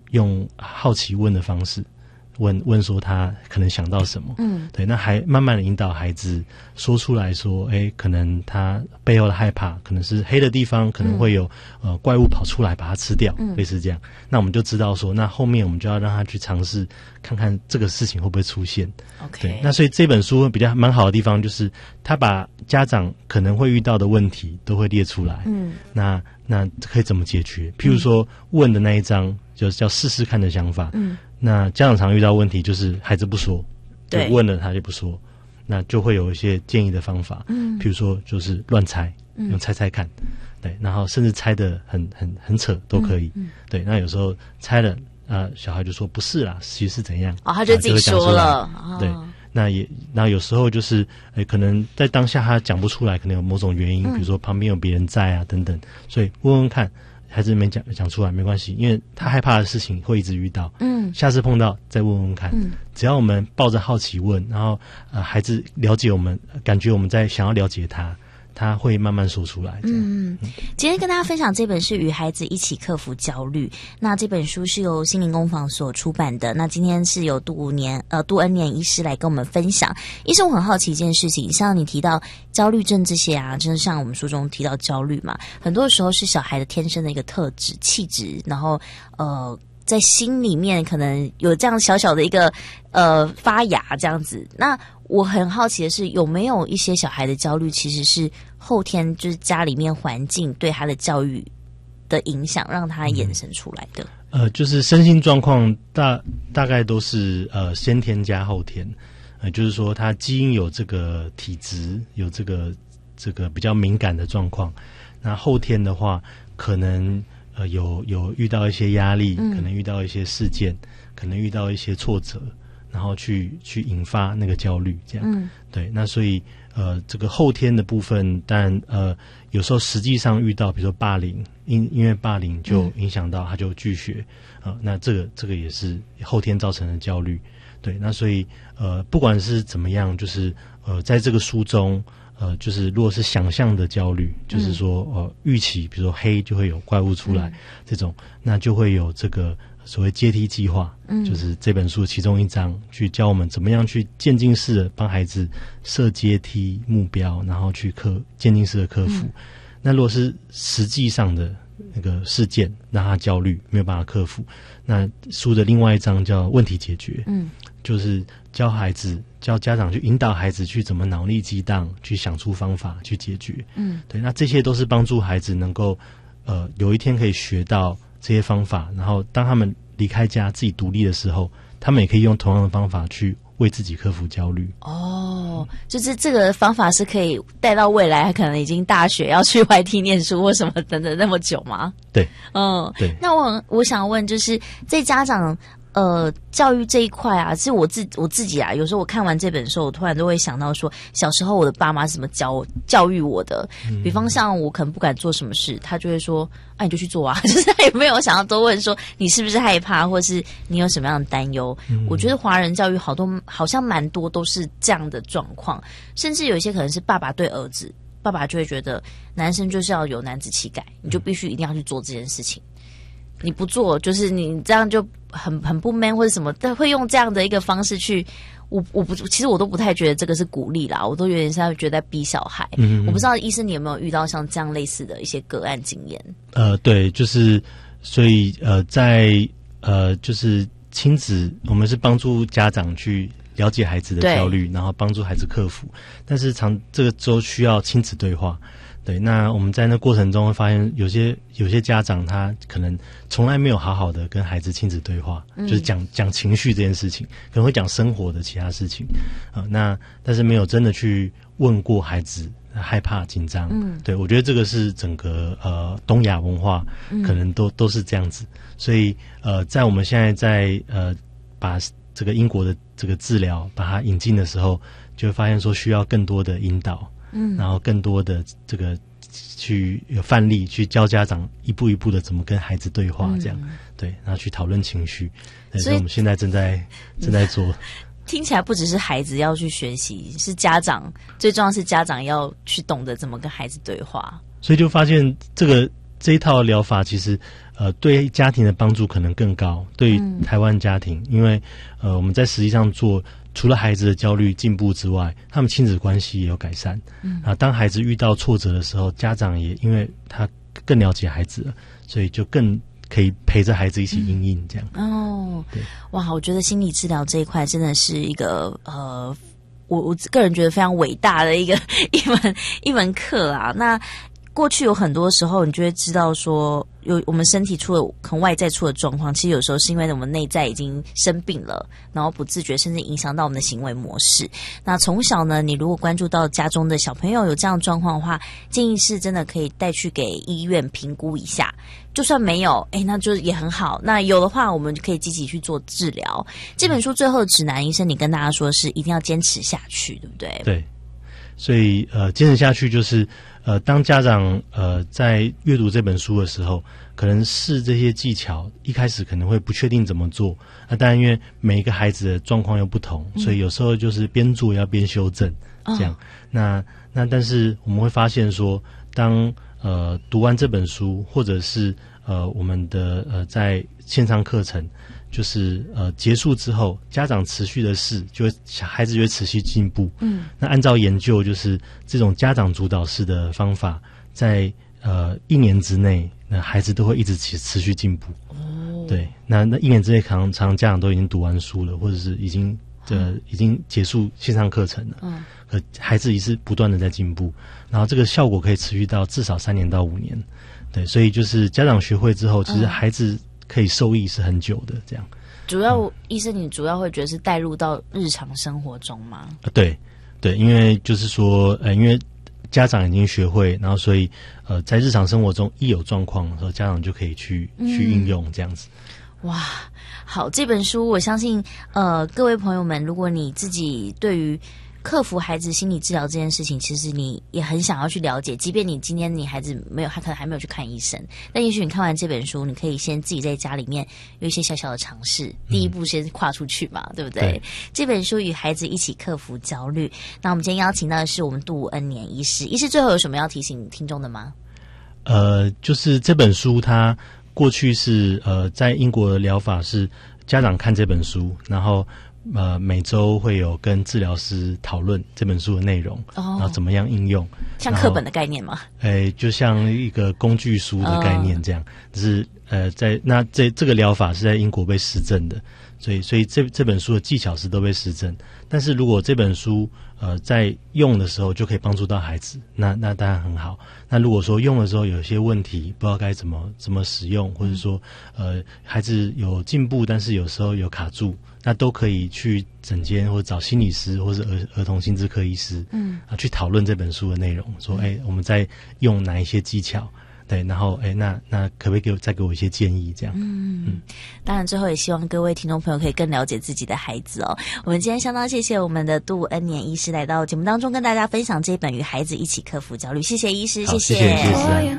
用好奇问的方式问说他可能想到什么，对，那还慢慢的引导孩子说出来说，可能他背后的害怕可能是黑的地方可能会有怪物跑出来把它吃掉，类似这样。那我们就知道说，那后面我们就要让他去尝试看看这个事情会不会出现。 OK， 对，那所以这本书比较蛮好的地方就是他把家长可能会遇到的问题都会列出来，那可以怎么解决？譬如说问的那一章就是叫试试看的想法，那家长常遇到问题就是孩子不说，对，问了他就不说，那就会有一些建议的方法，譬如说就是乱猜，用猜猜看，对，然后甚至猜得很扯都可以，对，那有时候猜了小孩就说不是啦，其实是怎样， 他就自己说了， 对，那有时候就是可能在当下他讲不出来，可能有某种原因，比如说旁边有别人在啊等等，所以问问看。孩子没讲出来没关系，因为他害怕的事情会一直遇到，下次碰到再问问看，只要我们抱着好奇问，然后孩子了解我们，感觉我们在想要了解他会慢慢说出来。 今天跟大家分享这本是与孩子一起克服焦虑，那这本书是由心灵工坊所出版的，那今天是由杜恩年医师来跟我们分享。医生，我很好奇一件事情，像你提到焦虑症这些啊，就是像我们书中提到焦虑嘛，很多时候是小孩的天生的一个特质气质，然后在心里面可能有这样小小的一个发芽这样子。那我很好奇的是，有没有一些小孩的焦虑其实是后天就是家里面环境对他的教育的影响让他衍生出来的？ 就是身心状况大概都是先天加后天，就是说他基因有这个体质，有这个比较敏感的状况。那后天的话，可能有遇到一些压力，可能遇到一些事件，可能遇到一些挫折，然后去引发那个焦虑，这样。对，那所以这个后天的部分，当然有时候实际上遇到，比如说霸凌，因为霸凌就影响到他就拒学，那这个也是后天造成的焦虑。对，那所以不管是怎么样，就是在这个书中。就是如果是想象的焦虑，就是说预期，比如说黑就会有怪物出来，这种，那就会有这个所谓阶梯计划，就是这本书其中一章去教我们怎么样去渐进式的帮孩子设阶梯目标，然后去渐进式的克服。那如果是实际上的那个事件让他焦虑没有办法克服，那书的另外一章叫问题解决，就是教家长去引导孩子去怎么脑力激荡，去想出方法去解决。对，那这些都是帮助孩子能够有一天可以学到这些方法，然后当他们离开家自己独立的时候，他们也可以用同样的方法去为自己克服焦虑。 就是这个方法是可以带到未来，可能已经大学要去外地念书或什么等等那么久吗？ 对，对。 那我想问，就是在家长教育这一块啊，其实我自己啊，有时候我看完这本书，我突然都会想到说，小时候我的爸妈是怎么教育我的。比方像我可能不敢做什么事，他就会说，你就去做啊，就是他也没有想要多问说你是不是害怕，或是你有什么样的担忧。我觉得华人教育好像蛮多都是这样的状况，甚至有一些可能是爸爸对儿子，爸爸就会觉得男生就是要有男子气概，你就必须一定要去做这件事情。你不做，就是你这样就很不 man 或者什么，但会用这样的一个方式去，其实我都不太觉得这个是鼓励啦，我都有点像觉得在逼小孩。我不知道医生你有没有遇到像这样类似的一些个案经验？ 对，就是所以在就是亲子，我们是帮助家长去了解孩子的焦虑，然后帮助孩子克服，但是这个都需要亲子对话。对，那我们在那过程中会发现，有些家长他可能从来没有好好的跟孩子亲子对话，就是讲情绪这件事情，可能会讲生活的其他事情，但是没有真的去问过孩子害怕紧张。对，我觉得这个是整个东亚文化可能都是这样子，所以在我们现在在把这个英国的这个治疗把它引进的时候，就会发现说需要更多的引导。然后更多的这个去有范例去教家长一步一步的怎么跟孩子对话，这样对，然后去讨论情绪。所以我们现在正在做。 听起来不只是孩子要去学习，是家长最重要是家长要去懂得怎么跟孩子对话。 所以就发现这个这一套疗法其实对家庭的帮助可能更高，对于台湾家庭，因为我们在实际上做，除了孩子的焦虑进步之外，他们亲子关系也有改善。当孩子遇到挫折的时候，家长也因为他更了解孩子了，所以就更可以陪着孩子一起因应这样。 哇，我觉得心理治疗这一块真的是一个我个人觉得非常伟大的一门课啊。那过去有很多时候，你就会知道说，我们身体出了可能外在出的状况，其实有时候是因为我们内在已经生病了，然后不自觉，甚至影响到我们的行为模式。那从小呢，你如果关注到家中的小朋友有这样的状况的话，建议是真的可以带去给医院评估一下。就算没有，那就也很好。那有的话，我们就可以积极去做治疗。这本书最后的指南，医生你跟大家说是一定要坚持下去，对不对？ 对，所以坚持下去就是当家长在阅读这本书的时候，可能试这些技巧，一开始可能会不确定怎么做。那当然，因为每一个孩子的状况又不同，所以有时候就是边做要边修正，这样。那但是我们会发现说，当读完这本书，或者是我们的在线上课程，就是结束之后，家长持续的试，孩子就会持续进步。那按照研究，就是这种家长主导式的方法，在1年之内，那孩子都会一直持续进步。对，那1年之内，常家长都已经读完书了，或者是已经结束线上课程了。孩子也是不断的在进步，然后这个效果可以持续到至少3年到5年。对，所以就是家长学会之后，其实孩子可以受益是很久的。这样， 主要医生，你主要会觉得是带入到日常生活中吗？ 对，因为就是说，因为家长已经学会，然后所以在日常生活中一有状况的时候，家长就可以去运用这样子。 哇，好，这本书我相信各位朋友们，如果你自己对于克服孩子心理治疗这件事情，其实你也很想要去了解，即便你今天你孩子他可能还没有去看医生，但也许你看完这本书，你可以先自己在家里面有一些小小的尝试，第一步先跨出去嘛，对不对？这本书与孩子一起克服焦虑。那我们今天邀请到的是我们杜恩年医师，医师最后有什么要提醒听众的吗？ 就是这本书它过去是在英国的疗法是家长看这本书，然后每周会有跟治疗师讨论这本书的内容，然后怎么样应用， 像课本的概念吗？ 就像一个工具书的概念这样，就是这个疗法是在英国被实证的，所以这本书的技巧是都被实证。但是如果这本书在用的时候就可以帮助到孩子，那当然很好。那如果说用的时候有些问题，不知道该怎么使用，或者说孩子有进步，但是有时候有卡住，那都可以去诊间或者找心理师或者儿童心智科医师，去讨论这本书的内容，说我们在用哪一些技巧。对，然后那可不可以再给我一些建议？这样， 当然最后也希望各位听众朋友可以更了解自己的孩子哦。我们今天相当谢谢我们的杜恩年医师来到节目当中，跟大家分享这本与孩子一起克服焦虑。谢谢医师，谢谢。